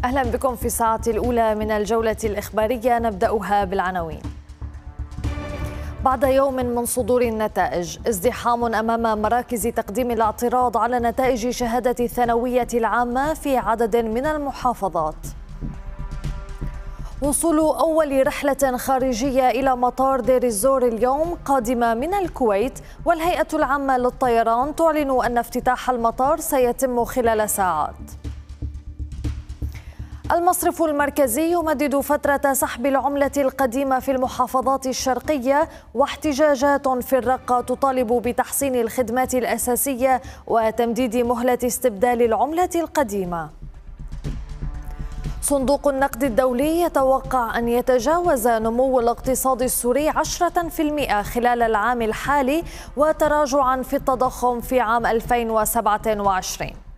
أهلا بكم في الساعة الأولى من الجولة الإخبارية، نبدأها بالعناوين. بعد يوم من صدور النتائج، ازدحام أمام مراكز تقديم الاعتراض على نتائج شهادة الثانوية العامة في عدد من المحافظات. وصول أول رحلة خارجية إلى مطار دير الزور اليوم قادمة من الكويت، والهيئة العامة للطيران تعلن أن افتتاح المطار سيتم خلال ساعات. المصرف المركزي يمدد فترة سحب العملة القديمة في المحافظات الشرقية، واحتجاجات في الرقة تطالب بتحسين الخدمات الأساسية وتمديد مهلة استبدال العملة القديمة. صندوق النقد الدولي يتوقع أن يتجاوز نمو الاقتصاد السوري 10% خلال العام الحالي، وتراجعا في التضخم في عام 2027.